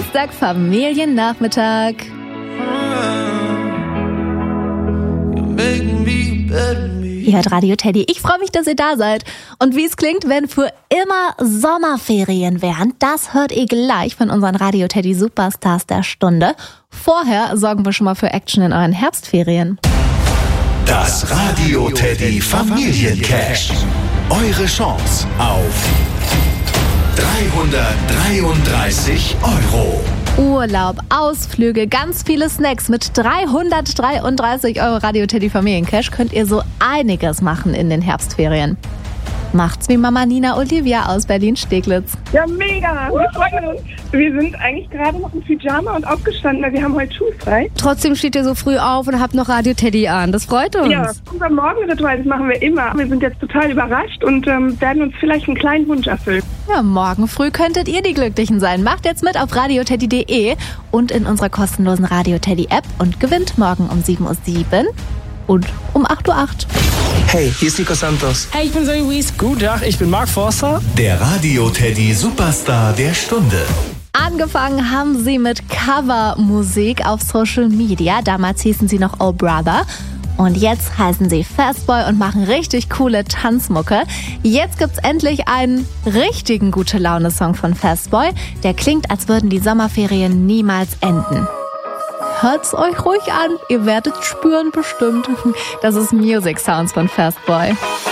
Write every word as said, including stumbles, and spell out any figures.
Dienstag Familiennachmittag. Ihr hört Radio Teddy. Ich freue mich, dass ihr da seid. Und wie es klingt, wenn für immer Sommerferien wären, das hört ihr gleich von unseren Radio Teddy Superstars der Stunde. Vorher sorgen wir schon mal für Action in euren Herbstferien. Das Radio Teddy Familiencash. Eure Chance auf dreihundertdreiunddreißig Euro. Urlaub, Ausflüge, ganz viele Snacks. Mit dreihundertdreiunddreißig Euro Radio Teddy Familiencash könnt ihr so einiges machen in den Herbstferien. Macht's wie Mama Nina Olivia aus Berlin-Steglitz. Ja, mega. Wir freuen uns. Wir sind eigentlich gerade noch im Pyjama und aufgestanden, weil wir haben heute schulfrei. Trotzdem steht ihr so früh auf und habt noch Radio Teddy an. Das freut uns. Ja, unser Morgenritual, das machen wir immer. Wir sind jetzt total überrascht und ähm, werden uns vielleicht einen kleinen Wunsch erfüllen. Ja, morgen früh könntet ihr die Glücklichen sein. Macht jetzt mit auf radioteddy punkt de und in unserer kostenlosen Radio Teddy App und gewinnt morgen um sieben Uhr sieben und um acht Uhr acht. Hey, hier ist Nico Santos. Hey, ich bin Zoe Wies. Guten Tag, ich bin Mark Forster. Der Radio Teddy Superstar der Stunde. Angefangen haben sie mit Covermusik auf Social Media. Damals hießen sie noch Oh Brother. Und jetzt heißen sie Fastboy und machen richtig coole Tanzmucke. Jetzt gibt's endlich einen richtigen Gute-Laune-Song von Fastboy. Der klingt, als würden die Sommerferien niemals enden. Hört's euch ruhig an, ihr werdet spüren bestimmt. Das ist Music Sounds von Fastboy.